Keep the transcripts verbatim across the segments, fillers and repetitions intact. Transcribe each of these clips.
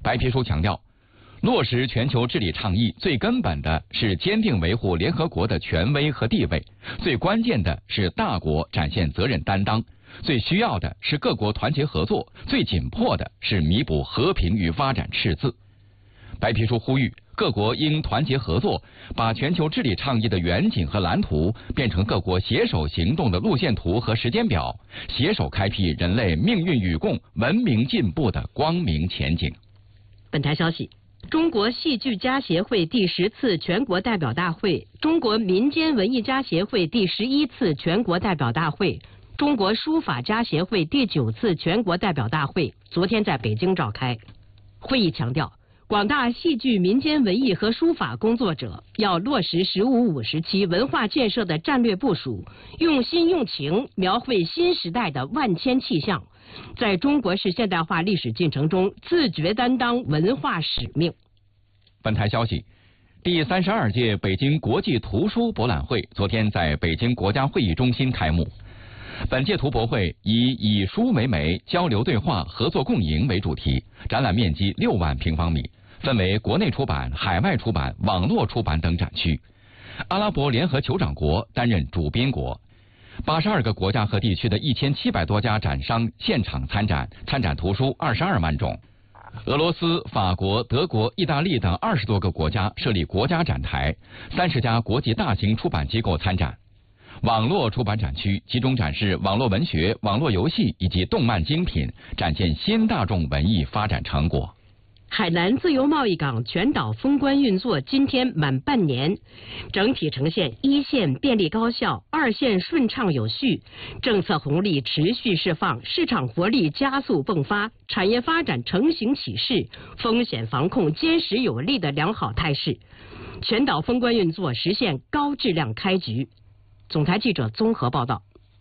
白皮书强调，落实全球治理倡议最根本的是坚定维护联合国的权威和地位，最关键的是大国展现责任担当，最需要的是各国团结合作，最紧迫的是弥补和平与发展赤字。白皮书呼吁各国应团结合作，把全球治理倡议的远景和蓝图变成各国携手行动的路线图和时间表，携手开辟人类命运与共、文明进步的光明前景。 本台消息，中国戏剧家协会第十次全国代表大会、中国民间文艺家协会第十一次全国代表大会、中国书法家协会第九次全国代表大会昨天在北京召开。会议强调，广大戏剧、民间文艺和书法工作者要落实“十五五”时期文化建设的战略部署，用心用情描绘新时代的万千气象，在中国式现代化历史进程中自觉担当文化使命。 本台消息，第三十二届北京国际图书博览会昨天在北京国家会议中心开幕。本届图博会以以书为媒、交流对话、合作共赢为主题，展览面积六万平方米，分为国内出版、海外出版、网络出版等展区。阿拉伯联合酋长国担任主宾国，八十二个国家和地区的一千七百多家展商现场参展，参展图书二十二万种。俄罗斯、法国、德国、意大利等二十多个国家设立国家展台，三十家国际大型出版机构参展。网络出版展区集中展示网络文学、网络游戏以及动漫精品，展现新大众文艺发展成果。 海南自由贸易港全岛封关运作今天满半年，整体呈现一线便利高效，二线顺畅有序，政策红利持续释放，市场活力加速迸发，产业发展成型起势，风险防控坚实有力的良好态势，全岛封关运作实现高质量开局。总台记者综合报道。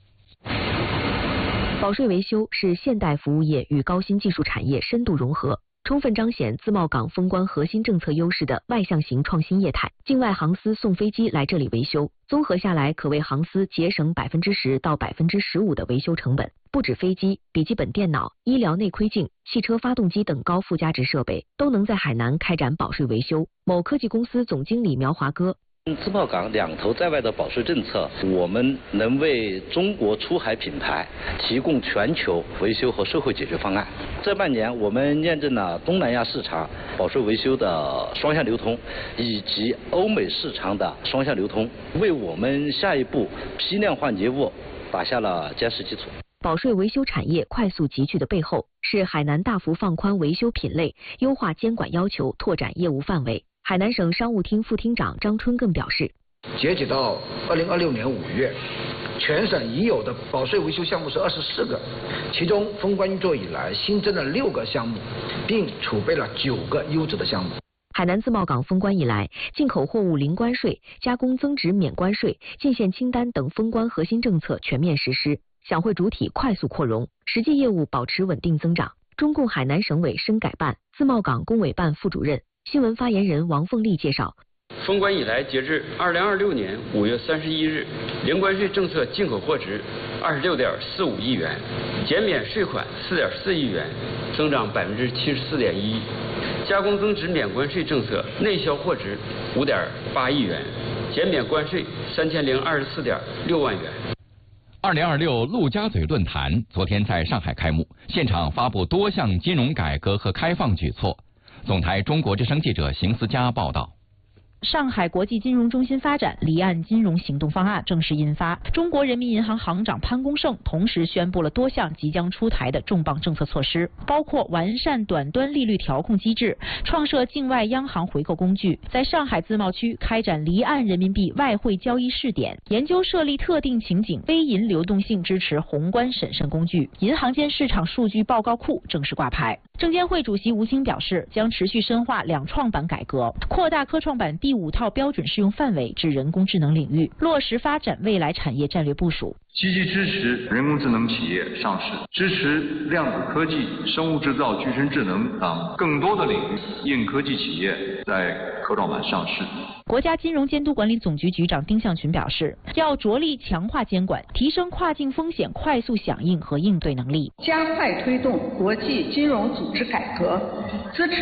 保税维修是现代服务业与高新技术产业深度融合，充分彰显自贸港封关核心政策优势的外向型创新业态。境外航司送飞机来这里维修，综合下来可为航司节省百分之十到百分之十五的维修成本。不止飞机、笔记本电脑、医疗内窥镜、汽车发动机等高附加值设备都能在海南开展保税维修。某科技公司总经理苗华哥。 自贸港两头在外的保税政策，我们能为中国出海品牌提供全球维修和售后解决方案。这半年，我们验证了东南亚市场保税维修的双向流通，以及欧美市场的双向流通，为我们下一步批量化业务打下了坚实基础。 保税维修产业快速集聚的背后，是海南大幅放宽维修品类，优化监管要求，拓展业务范围。海南省商务厅副厅长张春更表示， 截止到二零二六年五月，全省已有的保税维修项目是二十四个，其中封关运作以来新增了六个项目，并储备了九个优质的项目。 海南自贸港封关以来，进口货物零关税、加工增值免关税、进线清单等封关核心政策全面实施，享会主体快速扩容，实际业务保持稳定增长。中共海南省委深改办、自贸港工委办副主任、新闻发言人王凤丽介绍， 封关以来，截至二零二六年五月三十一日，零关税政策进口货值二十六点四五亿元，减免税款四点四亿元，增长百分之七十四点一；加工增值免关税政策内销货值五点八亿元，减免关税三千零二十四点六万元。 二零二六陆家嘴论坛昨天在上海开幕，现场发布多项金融改革和开放举措。总台中国之声记者邢思佳报道。 上海国际金融中心发展离岸金融行动方案正式印发，中国人民银行行长潘功胜同时宣布了多项即将出台的重磅政策措施，包括完善短端利率调控机制，创设境外央行回购工具，在上海自贸区开展离岸人民币外汇交易试点，研究设立特定情景非银流动性支持宏观审慎工具，银行间市场数据报告库正式挂牌。证监会主席吴清表示，将持续深化两创板改革，扩大科创板第五套标准适用范围至人工智能领域，落实发展未来产业战略部署。 积极支持人工智能企业上市，支持量子科技、生物制造、具身智能等更多的领域硬科技企业在科创板上市。 国家金融监督管理总局局长丁向群表示，要着力强化监管，提升跨境风险快速响应和应对能力， 加快推动国际金融组织改革，支持